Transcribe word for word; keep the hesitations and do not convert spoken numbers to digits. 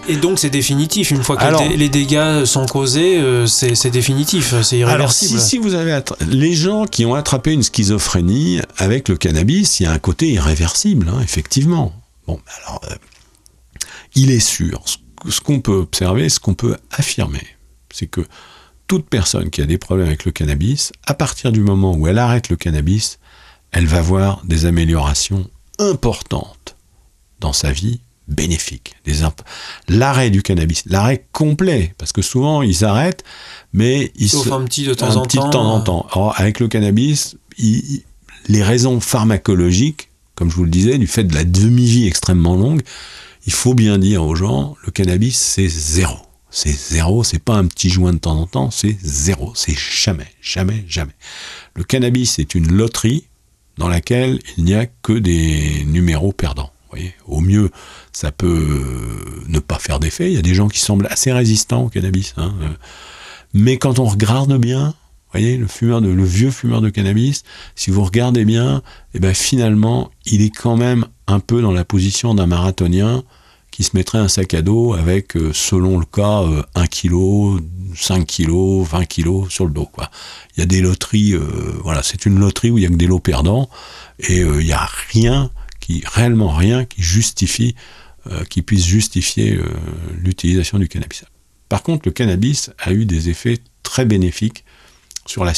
Et donc c'est définitif, une fois que Alors, les, dé- les dégâts sont causés, euh, c'est, c'est définitif, c'est irréversible. Alors si, si vous avez attra- les gens qui ont attrapé une schizophrénie avec le cannabis, il y a un côté irréversible, hein, effectivement. Bon, alors euh, il est sûr, ce, ce qu'on peut observer, ce qu'on peut affirmer, c'est que toute personne qui a des problèmes avec le cannabis, à partir du moment où elle arrête le cannabis, elle va voir des améliorations importantes dans sa vie, bénéfiques. Des imp- l'arrêt du cannabis, l'arrêt complet, parce que souvent ils arrêtent, mais ils Sauf se... un petit de temps un en petit temps. de temps en temps. Alors, avec le cannabis, il- il- les raisons pharmacologiques, comme je vous le disais, du fait de la demi-vie extrêmement longue, il faut bien dire aux gens, le cannabis c'est zéro. C'est zéro, c'est pas un petit joint de temps en temps, c'est zéro, c'est jamais, jamais, jamais. Le cannabis est une loterie dans laquelle il n'y a que des numéros perdants. Vous voyez, au mieux, ça peut ne pas faire d'effet. Il y a des gens qui semblent assez résistants au cannabis, hein. Mais quand on regarde bien, vous voyez, le fumeur de, le vieux fumeur de cannabis, si vous regardez bien, eh ben finalement, il est quand même un peu dans la position d'un marathonien qui se mettrait un sac à dos avec, euh, selon le cas, euh, un kilo, cinq kilos, vingt kilos sur le dos, quoi. Il y a des loteries, euh, voilà, c'est une loterie où il y a que des lots perdants, et euh, il n'y a rien, qui, réellement rien, qui justifie, euh, qui puisse justifier euh, l'utilisation du cannabis. Par contre, le cannabis a eu des effets très bénéfiques sur la